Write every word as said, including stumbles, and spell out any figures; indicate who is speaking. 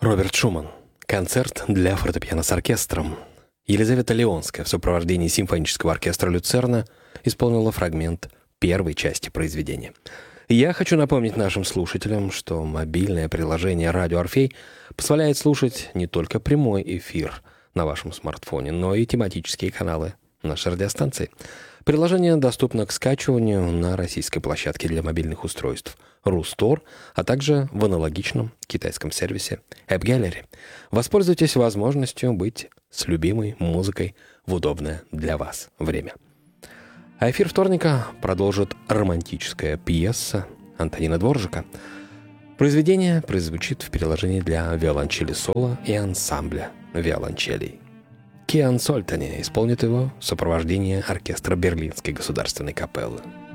Speaker 1: Роберт Шуман. Концерт для фортепиано с оркестром. Елизавета Леонская в сопровождении симфонического оркестра «Люцерна» исполнила фрагмент первой части произведения. Я хочу напомнить нашим слушателям, что мобильное приложение «Радио Орфей» позволяет слушать не только прямой эфир на вашем смартфоне, но и тематические каналы нашей радиостанции. Приложение доступно к скачиванию на российской площадке для мобильных устройств Рустор, а также в аналогичном китайском сервисе App Gallery. Воспользуйтесь возможностью быть с любимой музыкой в удобное для вас время. А эфир вторника продолжит романтическая пьеса Антонина Дворжика. Произведение прозвучит в переложении для виолончели соло и ансамбля виолончелей. Киан Сольтани исполнит его в сопровождении оркестра Берлинской государственной капеллы.